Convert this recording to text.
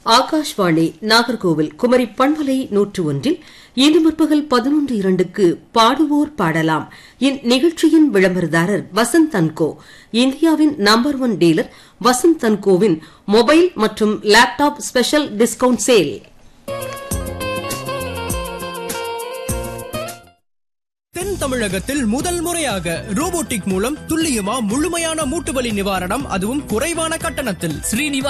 ஆகாஷ்வாணி நாகர்கோவில் குமரி பண்பலை 101 இன்று முற்பகல் 11:02 பாடுவோர் பாடலாம். இந்நிகழ்ச்சியின் விளம்பரதாரர் வசந்த் தன்கோ. இந்தியாவின் நம்பர் 1 டீலர் வசந்த் தன்கோவின் மொபைல் மற்றும் லேப்டாப் ஸ்பெஷல் டிஸ்கவுண்ட் சேல். தென் தமிழகத்தில் முதல் முறையாக ரோபோட்டிக் மூலம் துல்லியமா முழுமையான மூட்டுவலி நிவாரணம், அதுவும் குறைவான கட்டணத்தில்.